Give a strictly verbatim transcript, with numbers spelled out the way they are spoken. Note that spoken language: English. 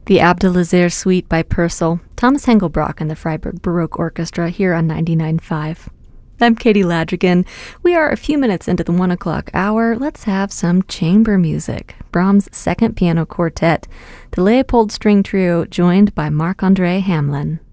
The Abdelaziz Suite by Purcell, Thomas Hengelbrock and the Freiburg Baroque Orchestra here on ninety-nine point five. I'm Katie Ladrigan. We are a few minutes into the one o'clock hour. Let's have some chamber music. Brahms' Second Piano Quartet, the Leopold String Trio joined by Marc-André Hamelin.